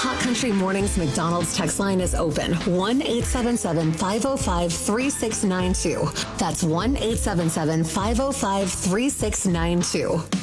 Hot Country Mornings McDonald's text line is open. 1-877-505-3692. That's 1-877-505-3692.